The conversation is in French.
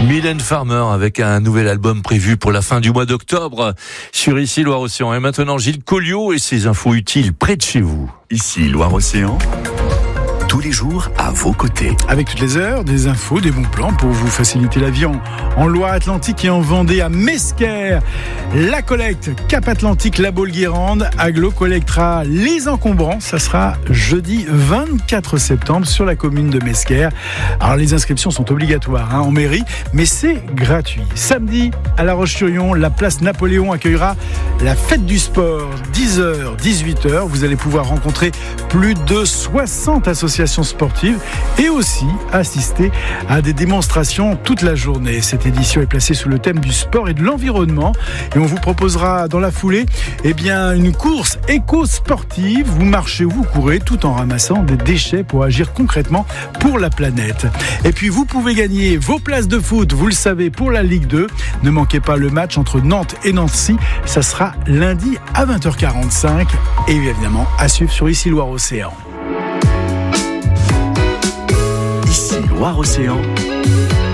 Mylène Farmer avec un nouvel album prévu pour la fin du mois d'octobre sur Ici Loire-Océan. Et maintenant Gilles Colliot et ses infos utiles près de chez vous. Ici Loire-Océan, tous les jours à vos côtés. Avec toutes les heures, des infos, des bons plans pour vous faciliter la vie en Loire-Atlantique et en Vendée à Mesquer. La collecte Cap-Atlantique, la Baule-Guérande, Aglo collectera les encombrants. Ça sera jeudi 24 septembre sur la commune de Mesquer. Alors les inscriptions sont obligatoires en mairie, mais c'est gratuit. Samedi, à La Roche-sur-Yon, la place Napoléon accueillera la fête du sport, 10h, 18h. Vous allez pouvoir rencontrer plus de 60 associations sportives et aussi assister à des démonstrations toute la journée. Cette édition est placée sous le thème du sport et de l'environnement et on vous proposera dans la foulée une course éco-sportive. Vous marchez ou vous courez tout en ramassant des déchets pour agir concrètement pour la planète. Et puis vous pouvez gagner vos places de foot, vous le savez, pour la Ligue 2. Ne manquez pas le match entre Nantes et Nancy. Ça sera lundi à 20h45 et évidemment à suivre sur Ici Loire-Océan. Ici Loire-Océan.